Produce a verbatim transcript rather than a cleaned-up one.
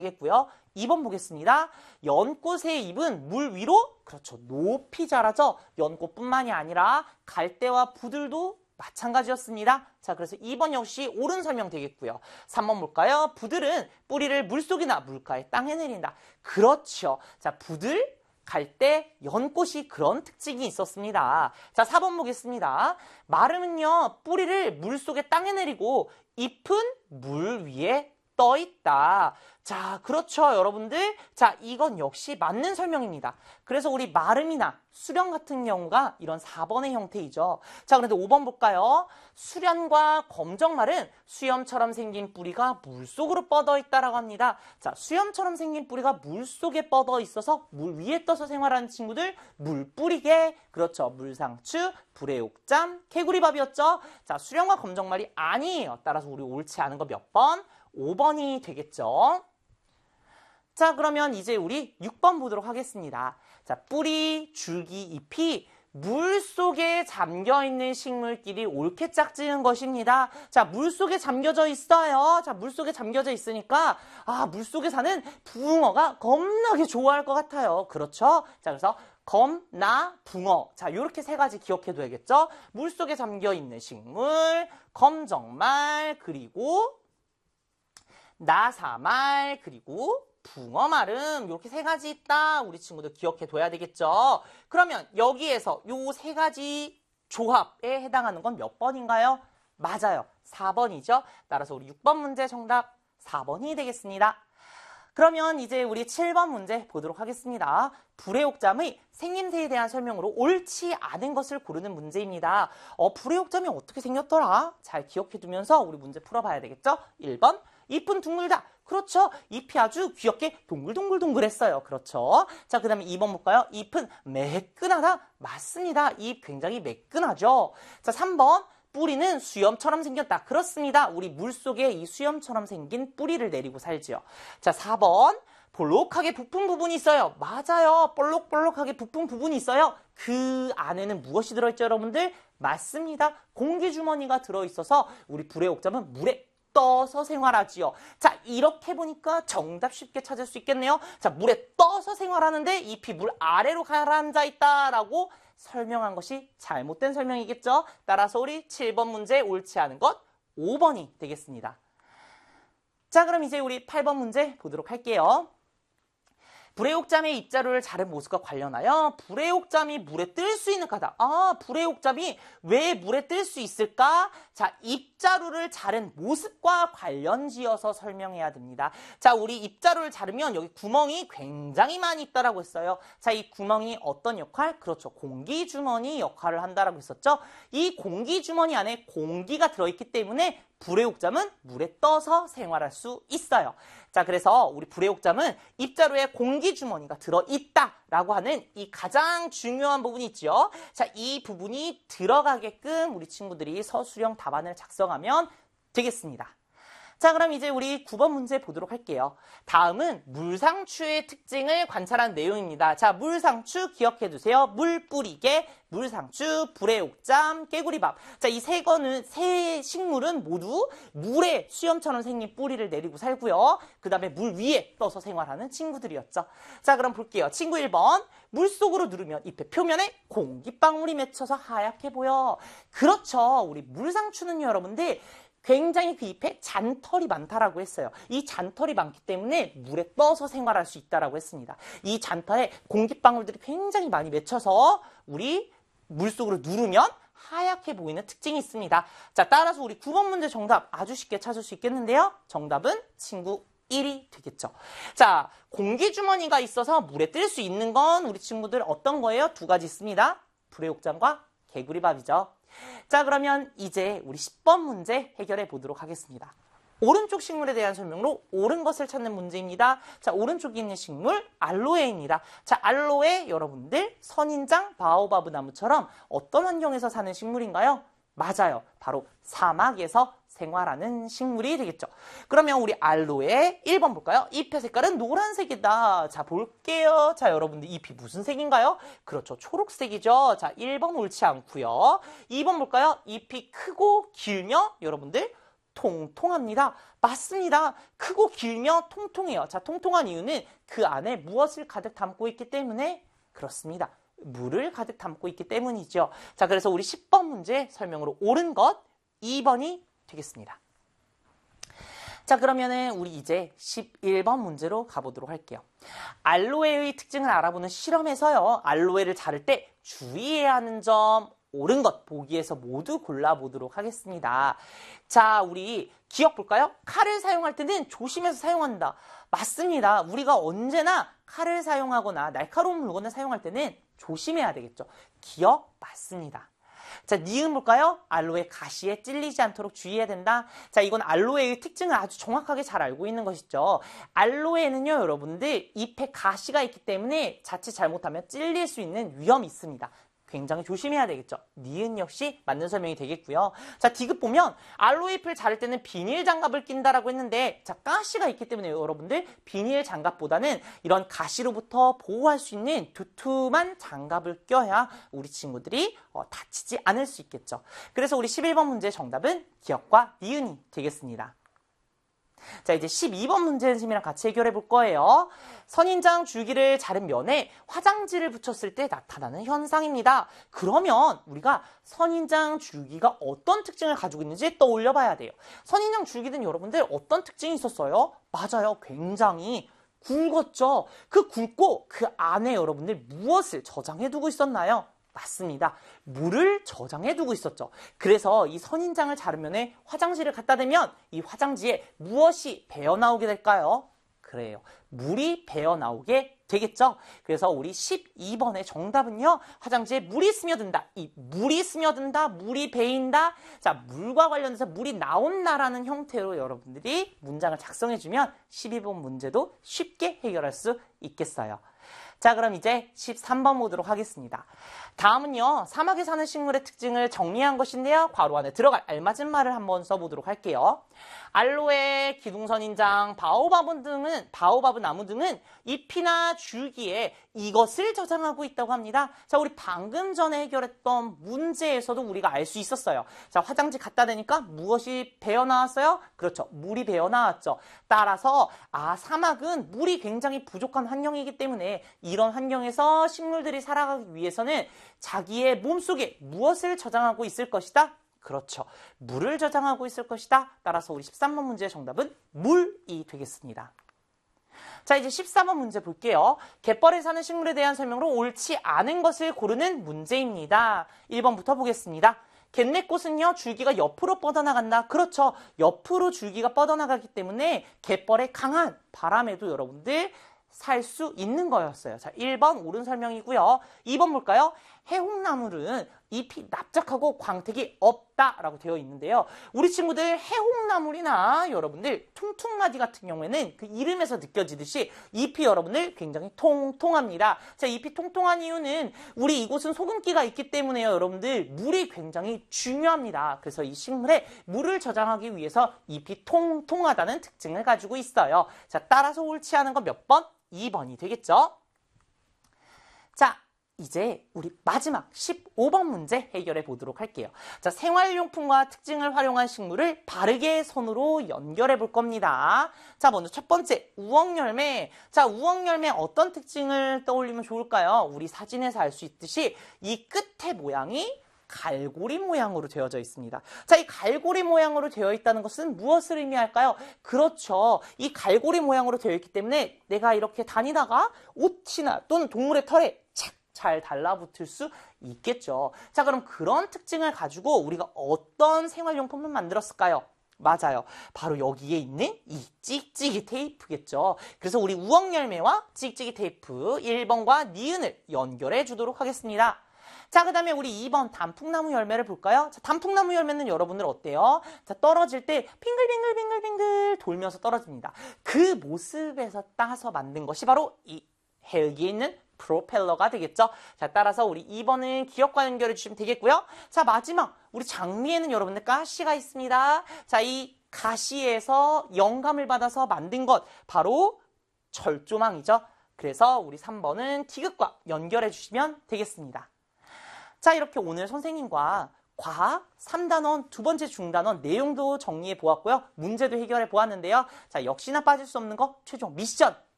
되겠고요. 이 번 보겠습니다. 연꽃의 잎은 물 위로 그렇죠. 높이 자라죠. 연꽃뿐만이 아니라 갈대와 부들도 마찬가지였습니다. 자, 그래서 이 번 역시 옳은 설명 되겠고요. 삼 번 볼까요? 부들은 뿌리를 물속이나 물가에 땅에 내린다. 그렇죠. 자, 부들, 갈대, 연꽃이 그런 특징이 있었습니다. 자, 사 번 보겠습니다. 마름은요, 뿌리를 물속에 땅에 내리고 잎은 물 위에 떠 있다. 자, 그렇죠, 여러분들. 자, 이건 역시 맞는 설명입니다. 그래서 우리 마름이나 수련 같은 경우가 이런 사 번의 형태이죠. 자, 그런데 오 번 볼까요? 수련과 검정말은 수염처럼 생긴 뿌리가 물속으로 뻗어 있다라고 합니다. 자, 수염처럼 생긴 뿌리가 물속에 뻗어 있어서 물 위에 떠서 생활하는 친구들, 물뿌리개, 그렇죠, 물상추, 불의옥잠, 개구리밥이었죠. 자, 수련과 검정말이 아니에요. 따라서 우리 옳지 않은 거 몇 번? 오 번이 되겠죠. 자, 그러면 이제 우리 육 번 보도록 하겠습니다. 자, 뿌리, 줄기, 잎이 물속에 잠겨있는 식물끼리 옳게 짝지은 것입니다. 자, 물속에 잠겨져 있어요. 자, 물속에 잠겨져 있으니까 아, 물속에 사는 붕어가 겁나게 좋아할 것 같아요. 그렇죠? 자, 그래서 검, 나, 붕어. 자, 이렇게 세 가지 기억해둬야겠죠? 물속에 잠겨있는 식물, 검정말, 그리고 나사말, 그리고 붕어말음, 이렇게 세 가지 있다. 우리 친구들 기억해둬야 되겠죠? 그러면 여기에서 요 세 가지 조합에 해당하는 건 몇 번인가요? 맞아요. 사 번이죠. 따라서 우리 육 번 문제 정답 사 번이 되겠습니다. 그러면 이제 우리 칠 번 문제 보도록 하겠습니다. 불의옥잠의 생김새에 대한 설명으로 옳지 않은 것을 고르는 문제입니다. 어, 불의옥잠이 어떻게 생겼더라? 잘 기억해두면서 우리 문제 풀어봐야 되겠죠? 일 번, 잎은 둥글다. 그렇죠. 잎이 아주 귀엽게 동글동글동글했어요. 그렇죠. 자, 그 다음에 이 번 볼까요? 잎은 매끈하다. 맞습니다. 잎 굉장히 매끈하죠. 자, 삼 번. 뿌리는 수염처럼 생겼다. 그렇습니다. 우리 물속에 이 수염처럼 생긴 뿌리를 내리고 살지요. 자, 사 번. 볼록하게 부푼 부분이 있어요. 맞아요. 볼록볼록하게 부푼 부분이 있어요. 그 안에는 무엇이 들어있죠, 여러분들? 맞습니다. 공기주머니가 들어있어서 우리 불의옥잠은 물에 떠서 생활하지요. 자, 이렇게 보니까 정답 쉽게 찾을 수 있겠네요. 자, 물에 떠서 생활하는데 잎이 물 아래로 가라앉아 있다라고 설명한 것이 잘못된 설명이겠죠. 따라서 우리 칠 번 문제 옳지 않은 것 오 번이 되겠습니다. 자, 그럼 이제 우리 팔 번 문제 보도록 할게요. 불의옥잠의 입자루를 자른 모습과 관련하여 불의옥잠이 물에 뜰 수 있는 까닭. 아, 불의옥잠이 왜 물에 뜰 수 있을까? 자, 입자루를 자른 모습과 관련지어서 설명해야 됩니다. 자, 우리 입자루를 자르면 여기 구멍이 굉장히 많이 있다라고 했어요. 자, 이 구멍이 어떤 역할? 그렇죠. 공기주머니 역할을 한다라고 했었죠. 이 공기주머니 안에 공기가 들어있기 때문에 불의옥잠은 물에 떠서 생활할 수 있어요. 자, 그래서 우리 불의옥잠은 입자루에 공기주머니가 들어있다라고 하는 이 가장 중요한 부분이 있죠. 자, 이 부분이 들어가게끔 우리 친구들이 서술형 답안을 작성하면 되겠습니다. 자, 그럼 이제 우리 구 번 문제 보도록 할게요. 다음은 물상추의 특징을 관찰한 내용입니다. 자, 물상추 기억해두세요. 물뿌리개, 물상추, 불의옥잠, 깨구리밥. 자, 이 세 거는, 세 식물은 모두 물에 수염처럼 생긴 뿌리를 내리고 살고요. 그 다음에 물 위에 떠서 생활하는 친구들이었죠. 자, 그럼 볼게요. 친구 일 번. 물속으로 누르면 잎의 표면에 공기방울이 맺혀서 하얗게 보여. 그렇죠. 우리 물상추는요, 여러분들. 굉장히 그 잎에 잔털이 많다라고 했어요. 이 잔털이 많기 때문에 물에 떠서 생활할 수 있다라고 했습니다. 이 잔털에 공기방울들이 굉장히 많이 맺혀서 우리 물속으로 누르면 하얗게 보이는 특징이 있습니다. 자, 따라서 우리 구 번 문제 정답 아주 쉽게 찾을 수 있겠는데요. 정답은 친구 일이 되겠죠. 자, 공기주머니가 있어서 물에 뜰 수 있는 건 우리 친구들 어떤 거예요? 두 가지 있습니다. 불의옥잠과 개구리밥이죠. 자, 그러면 이제 우리 십 번 문제 해결해 보도록 하겠습니다. 오른쪽 식물에 대한 설명으로 옳은 것을 찾는 문제입니다. 자, 오른쪽에 있는 식물 알로에입니다. 자, 알로에 여러분들 선인장 바오바브 나무처럼 어떤 환경에서 사는 식물인가요? 맞아요. 바로 사막에서 생활하는 식물이 되겠죠. 그러면 우리 알로에 일 번 볼까요? 잎의 색깔은 노란색이다. 자, 볼게요. 자, 여러분들 잎이 무슨 색인가요? 그렇죠. 초록색이죠. 자, 일 번 옳지 않고요. 이 번 볼까요? 잎이 크고 길며 여러분들 통통합니다. 맞습니다. 크고 길며 통통해요. 자, 통통한 이유는 그 안에 무엇을 가득 담고 있기 때문에 그렇습니다. 물을 가득 담고 있기 때문이죠. 자, 그래서 우리 십 번 문제 설명으로 옳은 것 이 번이 되겠습니다. 자, 그러면은 우리 이제 십일 번 문제로 가보도록 할게요. 알로에의 특징을 알아보는 실험에서요. 알로에를 자를 때 주의해야 하는 점 옳은 것 보기에서 모두 골라보도록 하겠습니다. 자, 우리 기억 볼까요? 칼을 사용할 때는 조심해서 사용한다. 맞습니다. 우리가 언제나 칼을 사용하거나 날카로운 물건을 사용할 때는 조심해야 되겠죠. 기억 맞습니다. 자, 니은 볼까요? 알로에 가시에 찔리지 않도록 주의해야 된다. 자, 이건 알로에의 특징을 아주 정확하게 잘 알고 있는 것이죠. 알로에는요, 여러분들 잎에 가시가 있기 때문에 자칫 잘못하면 찔릴 수 있는 위험이 있습니다. 굉장히 조심해야 되겠죠. 니은 역시 맞는 설명이 되겠고요. 자, 디귿 보면 알로에 잎을 자를 때는 비닐 장갑을 낀다라고 했는데, 자, 가시가 있기 때문에 여러분들 비닐 장갑보다는 이런 가시로부터 보호할 수 있는 두툼한 장갑을 껴야 우리 친구들이 어, 다치지 않을 수 있겠죠. 그래서 우리 십일 번 문제 정답은 기억과 니은이 되겠습니다. 자, 이제 십이 번 문제 선생님이랑 같이 해결해 볼 거예요. 선인장 줄기를 자른 면에 화장지를 붙였을 때 나타나는 현상입니다. 그러면 우리가 선인장 줄기가 어떤 특징을 가지고 있는지 떠올려 봐야 돼요. 선인장 줄기는 여러분들 어떤 특징이 있었어요? 맞아요. 굉장히 굵었죠. 그 굵고 그 안에 여러분들 무엇을 저장해 두고 있었나요? 맞습니다. 물을 저장해 두고 있었죠. 그래서 이 선인장을 자르면 화장지를 갖다 대면 이 화장지에 무엇이 배어나오게 될까요? 그래요. 물이 배어나오게 되겠죠. 그래서 우리 십이 번의 정답은요. 화장지에 물이 스며든다. 이 물이 스며든다. 물이 배인다. 자, 물과 관련해서 물이 나온다라는 형태로 여러분들이 문장을 작성해주면 십이 번 문제도 쉽게 해결할 수 있겠어요. 자, 그럼 이제 십삼 번 보도록 하겠습니다. 다음은요. 사막에 사는 식물의 특징을 정리한 것인데요. 괄호 안에 들어갈 알맞은 말을 한번 써보도록 할게요. 알로에, 기둥선인장, 바오바브 등은 바오바브 나무 등은 잎이나 줄기에 이것을 저장하고 있다고 합니다. 자, 우리 방금 전에 해결했던 문제에서도 우리가 알 수 있었어요. 자, 화장지 갖다 대니까 무엇이 배어나왔어요? 그렇죠. 물이 배어나왔죠. 따라서 아, 사막은 물이 굉장히 부족한 환경이기 때문에 이런 환경에서 식물들이 살아가기 위해서는 자기의 몸속에 무엇을 저장하고 있을 것이다? 그렇죠. 물을 저장하고 있을 것이다. 따라서 우리 십삼 번 문제의 정답은 물이 되겠습니다. 자, 이제 십사 번 문제 볼게요. 갯벌에 사는 식물에 대한 설명으로 옳지 않은 것을 고르는 문제입니다. 일 번부터 보겠습니다. 갯내꽃은요, 줄기가 옆으로 뻗어나간다. 그렇죠. 옆으로 줄기가 뻗어나가기 때문에 갯벌의 강한 바람에도 여러분들 살 수 있는 거였어요. 자, 일 번 옳은 설명이고요. 이 번 볼까요? 해홍나물은 잎이 납작하고 광택이 없다라고 되어 있는데요. 우리 친구들 해홍나물이나 여러분들 퉁퉁마디 같은 경우에는 그 이름에서 느껴지듯이 잎이 여러분들 굉장히 통통합니다. 자, 잎이 통통한 이유는 우리 이곳은 소금기가 있기 때문에요. 여러분들 물이 굉장히 중요합니다. 그래서 이 식물에 물을 저장하기 위해서 잎이 통통하다는 특징을 가지고 있어요. 자, 따라서 옳지 않은 건 몇 번? 이 번이 되겠죠. 자, 이제 우리 마지막 십오 번 문제 해결해 보도록 할게요. 자, 생활용품과 특징을 활용한 식물을 바르게 손으로 연결해 볼 겁니다. 자, 먼저 첫 번째, 우엉열매. 자, 우엉열매 어떤 특징을 떠올리면 좋을까요? 우리 사진에서 알 수 있듯이 이 끝의 모양이 갈고리 모양으로 되어져 있습니다. 자, 이 갈고리 모양으로 되어 있다는 것은 무엇을 의미할까요? 그렇죠. 이 갈고리 모양으로 되어 있기 때문에 내가 이렇게 다니다가 옷이나 또는 동물의 털에 착 잘 달라붙을 수 있겠죠. 자, 그럼 그런 특징을 가지고 우리가 어떤 생활용품을 만들었을까요? 맞아요. 바로 여기에 있는 이 찍찍이 테이프겠죠. 그래서 우리 우엉열매와 찍찍이 테이프 일 번과 니은을 연결해 주도록 하겠습니다. 자, 그 다음에 우리 이 번 단풍나무 열매를 볼까요? 자, 단풍나무 열매는 여러분들 어때요? 자, 떨어질 때 빙글빙글빙글빙글 돌면서 떨어집니다. 그 모습에서 따서 만든 것이 바로 이 헬기에 있는 프로펠러가 되겠죠. 자, 따라서 우리 이 번은 기억과 연결해 주시면 되겠고요. 자, 마지막 우리 장미에는 여러분들 가시가 있습니다. 자, 이 가시에서 영감을 받아서 만든 것 바로 철조망이죠. 그래서 우리 삼 번은 디귿과 연결해 주시면 되겠습니다. 자, 이렇게 오늘 선생님과 과학 삼 단원 두 번째 중단원 내용도 정리해 보았고요. 문제도 해결해 보았는데요. 자, 역시나 빠질 수 없는 거 최종 미션